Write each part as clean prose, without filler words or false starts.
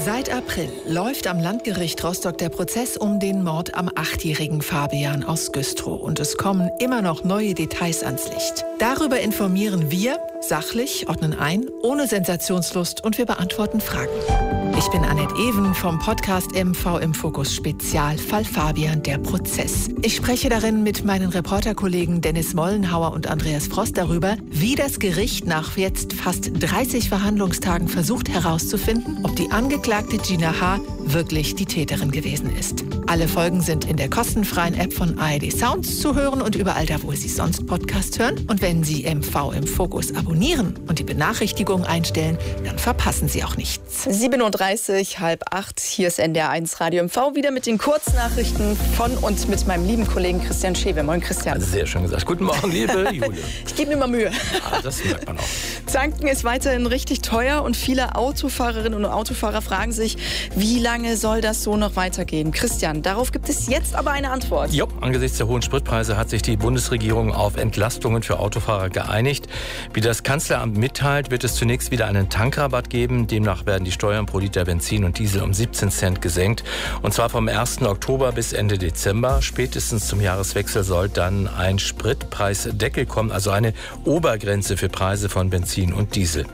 Seit April läuft am Landgericht Rostock der Prozess um den Mord am 8-jährigen Fabian aus Güstrow. Und es kommen immer noch neue Details ans Licht. Darüber informieren wir, sachlich, ordnen ein, ohne Sensationslust und wir beantworten Fragen. Ich bin Annette Even vom Podcast MV im Fokus Spezial Fall Fabian, der Prozess. Ich spreche darin mit meinen Reporterkollegen Dennis Mollenhauer und Andreas Frost darüber, wie das Gericht nach jetzt fast 30 Verhandlungstagen versucht herauszufinden, ob die Angeklagte Gina H. wirklich die Täterin gewesen ist. Alle Folgen sind in der kostenfreien App von ARD Sounds zu hören und überall da, wo Sie sonst Podcast hören. Und wenn Sie MV im Fokus abonnieren und die Benachrichtigung einstellen, dann verpassen Sie auch nichts. 7:30, 7:30, hier ist NDR1 Radio MV, wieder mit den Kurznachrichten von und mit meinem lieben Kollegen Christian Schewe. Moin Christian. Also sehr schön gesagt. Guten Morgen, liebe Julia. Ich gebe mir mal Mühe. Ja, das merkt man auch. Tanken ist weiterhin richtig teuer und viele Autofahrerinnen und Autofahrer fragen sich, wie lange soll das so noch weitergehen? Christian, darauf gibt es jetzt aber eine Antwort. Jo, angesichts der hohen Spritpreise hat sich die Bundesregierung auf Entlastungen für Autofahrer geeinigt. Wie das Kanzleramt mitteilt, wird es zunächst wieder einen Tankrabatt geben. Demnach werden die Steuern pro Liter Benzin und Diesel um 17 Cent gesenkt. Und zwar vom 1. Oktober bis Ende Dezember. Spätestens zum Jahreswechsel soll dann ein Spritpreisdeckel kommen, also eine Obergrenze für Preise von Benzin und Diesel.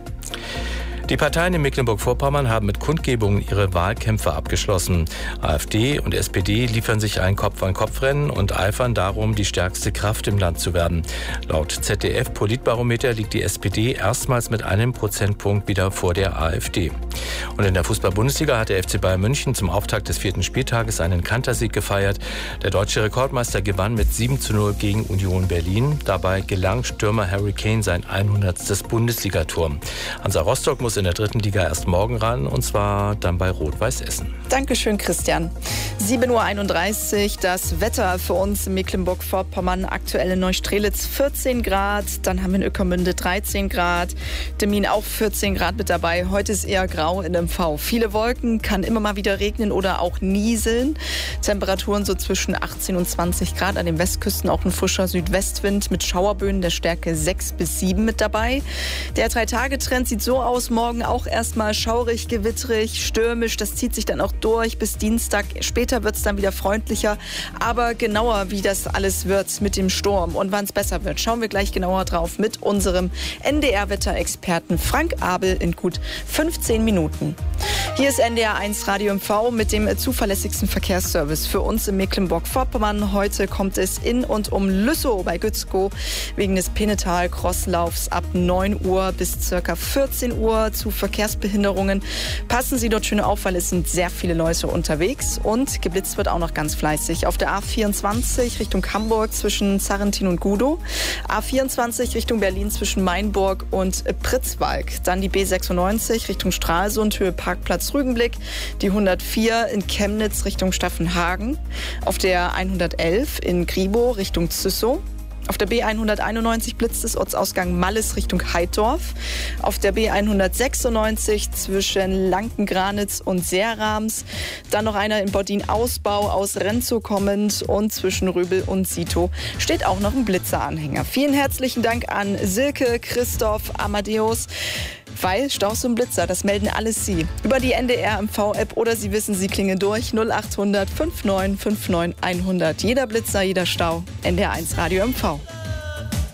Die Parteien in Mecklenburg-Vorpommern haben mit Kundgebungen ihre Wahlkämpfe abgeschlossen. AfD und SPD liefern sich ein Kopf-an-Kopf-Rennen und eifern darum, die stärkste Kraft im Land zu werden. Laut ZDF-Politbarometer liegt die SPD erstmals mit einem Prozentpunkt wieder vor der AfD. Und in der Fußball-Bundesliga hat der FC Bayern München zum Auftakt des 4. Spieltages einen Kantersieg gefeiert. Der deutsche Rekordmeister gewann mit 7:0 gegen Union Berlin. Dabei gelang Stürmer Harry Kane sein 100. Bundesligator. Hansa Rostock muss in der 3. Liga erst morgen ran, und zwar dann bei Rot-Weiß Essen. Dankeschön, Christian. 7:31 Uhr, das Wetter für uns in Mecklenburg-Vorpommern, aktuell in Neustrelitz 14 Grad, dann haben wir in Ueckermünde 13 Grad, Demmin auch 14 Grad mit dabei. Heute ist eher grau in MV. Viele Wolken, kann immer mal wieder regnen oder auch nieseln. Temperaturen so zwischen 18 und 20 Grad, an den Westküsten auch ein frischer Südwestwind mit Schauerböen der Stärke 6 bis 7 mit dabei. Der 3-Tage-Trend sieht so aus, morgen auch erstmal schaurig, gewitterig, stürmisch. Das zieht sich dann auch durch bis Dienstag. Später wird es dann wieder freundlicher. Aber genauer, wie das alles wird mit dem Sturm und wann es besser wird, schauen wir gleich genauer drauf mit unserem NDR-Wetterexperten Frank Abel in gut 15 Minuten. Hier ist NDR1 Radio MV mit dem zuverlässigsten Verkehrsservice für uns in Mecklenburg-Vorpommern. Heute kommt es in und um Lüssow bei Gützkow wegen des Pennetal-Crosslaufs ab 9 Uhr bis ca. 14 Uhr zu Verkehrsbehinderungen. Passen Sie dort schön auf, weil es sind sehr viele Leute unterwegs und geblitzt wird auch noch ganz fleißig. Auf der A24 Richtung Hamburg zwischen Sarrentin und Gudow, A24 Richtung Berlin zwischen Mainburg und Pritzwalk, dann die B96 Richtung Stralsund, Höhe Parkplatz Rügenblick, die 104 in Chemnitz Richtung Staffenhagen, auf der 111 in Gribow Richtung Züssow. Auf der B191 blitzt es Ortsausgang Malles Richtung Heidorf. Auf der B196 zwischen Lankengranitz und Seerams. Dann noch einer in Boddin-Ausbau aus Renzow kommend. Und zwischen Röbel und Sito steht auch noch ein Blitzeranhänger. Vielen herzlichen Dank an Silke, Christoph, Amadeus. Weil Staus und Blitzer, das melden alles Sie. Über die NDR-MV-App oder Sie wissen, Sie klingen durch 0800 59 59 100. Jeder Blitzer, jeder Stau. NDR1 Radio MV.